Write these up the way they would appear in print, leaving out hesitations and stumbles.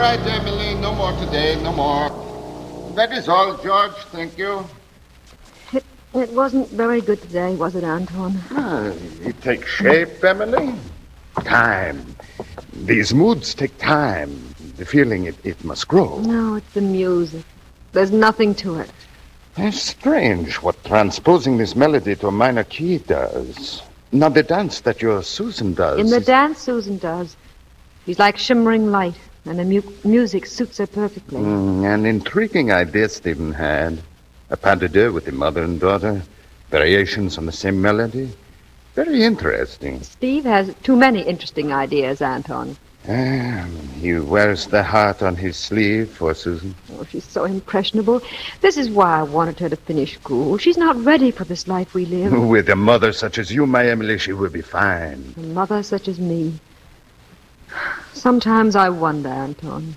right, Emily. No more today. No more. That is all, George. Thank you. It wasn't very good today, was it, Anton? It takes shape, Emily. Time. These moods take time. The feeling, it must grow. No, it's the music. There's nothing to it. It's strange what transposing this melody to a minor key does. Not the dance that your Susan does. In the dance Susan does, she's like shimmering light, and the music suits her perfectly. An intriguing idea Stephen had. A pas de deux with the mother and daughter. Variations on the same melody. Very interesting. Steve has too many interesting ideas, Anton. He wears the heart on his sleeve for Susan. Oh, she's so impressionable. This is why I wanted her to finish school. She's not ready for this life we live. With a mother such as you, my Emily, she will be fine. A mother such as me. Sometimes I wonder, Anton.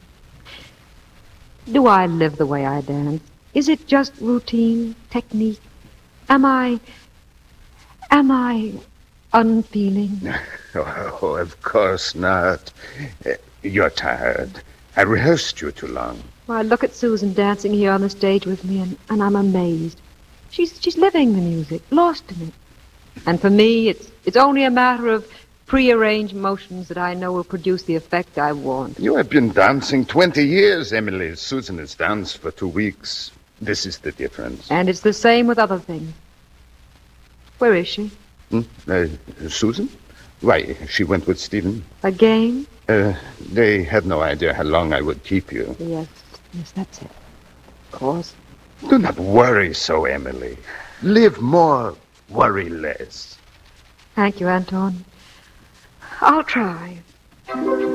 Do I live the way I dance? Is it just routine, technique? Am I unfeeling? Oh, of course not. You're tired. I rehearsed you too long. Well, I look at Susan dancing here on the stage with me, and I'm amazed. She's living the music, lost in it. And for me, it's only a matter of prearranged motions that I know will produce the effect I want. You have been dancing 20 years, Emily. Susan has danced for 2 weeks. This is the difference. And it's the same with other things. Where is she? Susan? Why, she went with Stephen. Again? They had no idea how long I would keep you. Yes, that's it. Of course. Do not worry so, Emily. Live more, worry less. Thank you, Anton. I'll try.